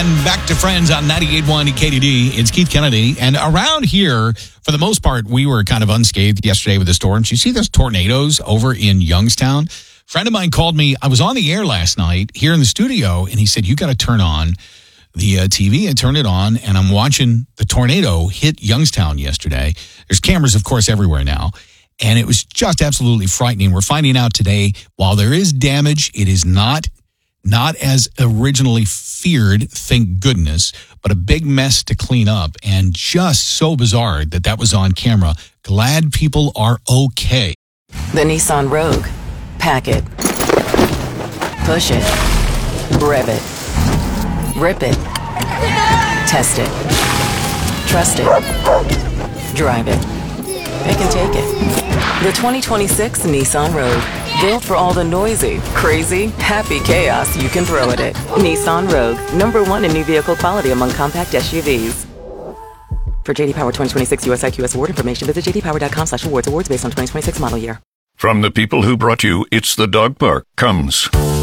And back to Friends on 98.1 KDD. It's Keith Kennedy. And around here, for the most part, we were kind of unscathed yesterday with the storms. You see those tornadoes over in Youngstown? A friend of mine called me. I was on the air last night here in the studio, and he said, you got to turn on the TV. And turned it on, and I'm watching the tornado hit Youngstown yesterday. There's cameras, of course, everywhere now. And it was just absolutely frightening. We're finding out today, while there is damage, it is not as originally feared, thank goodness, but a big mess to clean up, and just so bizarre that was on camera. Glad people are okay. The Nissan Rogue. Pack it. Push it. Rev it. Rip it. Test it. Trust it. Drive it. Pick and take it. The 2026 Nissan Rogue. Built for all the noisy, crazy, happy chaos you can throw at it. Nissan Rogue, #1 in new vehicle quality among compact SUVs. For JD Power 2026 US IQS award information, visit jdpower.com/awards. Awards based on 2026 model year. From the people who brought you It's the Dog Park comes